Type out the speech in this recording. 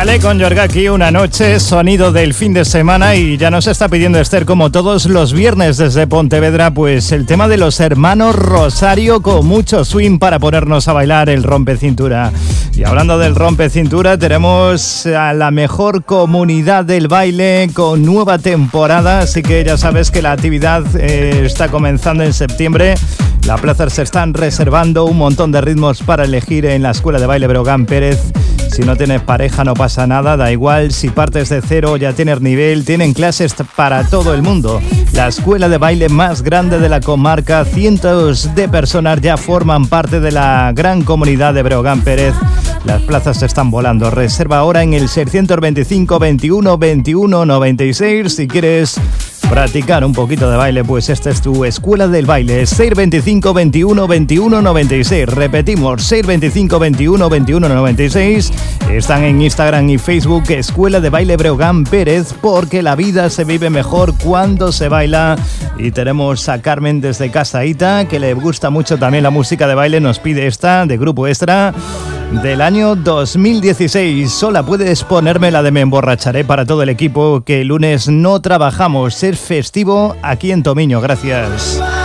Vale, con Yorgaki, una noche, sonido del fin de semana, y ya nos está pidiendo Esther, como todos los viernes desde Pontevedra, pues el tema de los hermanos Rosario con mucho swing para ponernos a bailar el rompecintura. Y hablando del rompecintura, tenemos a la mejor comunidad del baile con nueva temporada, así que ya sabes que la actividad está comenzando en septiembre. Las plazas se están reservando, un montón de ritmos para elegir en la Escuela de Baile Breogán Pérez. Si no tienes pareja no pasa nada, da igual, si partes de cero ya tienes nivel, tienen clases para todo el mundo. La escuela de baile más grande de la comarca, cientos de personas ya forman parte de la gran comunidad de Breogán Pérez. Las plazas se están volando, reserva ahora en el 625 21 21 96 si quieres practicar un poquito de baile, pues esta es tu escuela del baile. 625 21 21 96. Repetimos, 625 21 21 96. Están en Instagram y Facebook, Escuela de Baile Breogán Pérez, porque la vida se vive mejor cuando se baila. Y tenemos a Carmen desde Casaíta, que le gusta mucho también la música de baile. Nos pide esta de Grupo Extra del año 2016. Sola puedes ponerme la de Me Emborracharé para todo el equipo, que el lunes no trabajamos. Ser festivo aquí en Tomiño. Gracias.